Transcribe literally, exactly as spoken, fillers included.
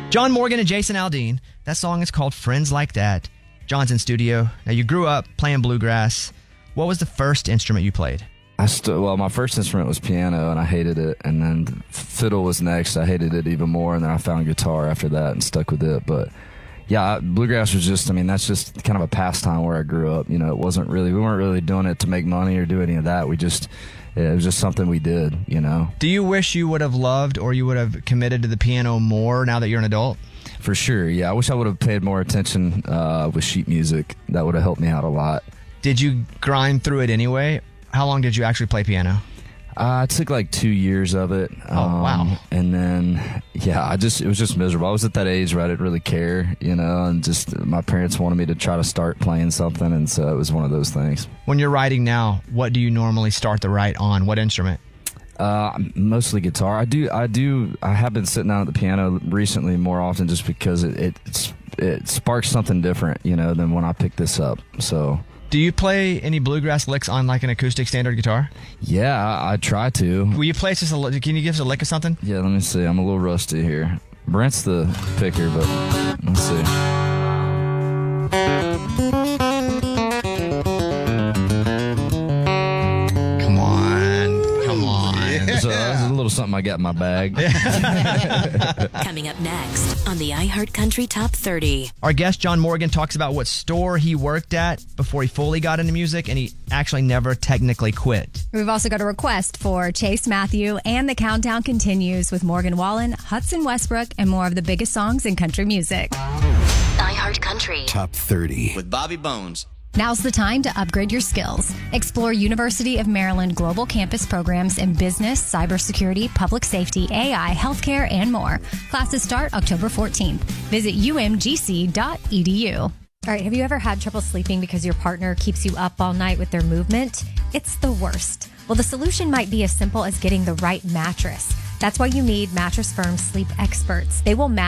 John Morgan and Jason Aldean. That song is called Friends Like That. John's in studio. Now, you grew up playing bluegrass. What was the first instrument you played? I st- well, my first instrument was piano, and I hated it. And then fiddle was next. I hated it even more. And then I found guitar after that and stuck with it. But yeah, bluegrass was just, I mean, that's just kind of a pastime where I grew up. You know, it wasn't really, we weren't really doing it to make money or do any of that. We just, it was just something we did, you know. Do you wish you would have loved or you would have committed to the piano more now that you're an adult? For sure, yeah. I wish I would have paid more attention uh, with sheet music. That would have helped me out a lot. Did you grind through it anyway? How long did you actually play piano? Uh, I took like two years of it. Oh, um, wow. And then, yeah, I just, it was just miserable. I was at that age where I didn't really care, you know, and just my parents wanted me to try to start playing something. And so it was one of those things. When you're writing now, what do you normally start the write on? What instrument? Uh, mostly guitar. I do, I do, I have been sitting down at the piano recently more often just because it, it, it's, it sparks something different, you know, than when I picked this up. So. Do you play any bluegrass licks on like an acoustic standard guitar? Yeah, I, I try to. Will you play just a, can you give us a lick of something? Yeah, let me see. I'm a little rusty here. Brent's the picker, but let's see. Come on. Come on. Yeah. So that's a little something I got in my bag. Coming up next on the iHeartCountry Top thirty. Our guest, John Morgan, talks about what store he worked at before he fully got into music, and he actually never technically quit. We've also got a request for Chase Matthew, and the countdown continues with Morgan Wallen, Hudson Westbrook, and more of the biggest songs in country music. iHeartCountry Top thirty with Bobby Bones. Now's the time to upgrade your skills. Explore University of Maryland global campus programs in business, cybersecurity, public safety, A I, healthcare, and more. Classes start October fourteenth. Visit u m g c dot e d u. All right, have you ever had trouble sleeping because your partner keeps you up all night with their movement? It's the worst. Well, the solution might be as simple as getting the right mattress. That's why you need Mattress Firm's sleep experts. They will match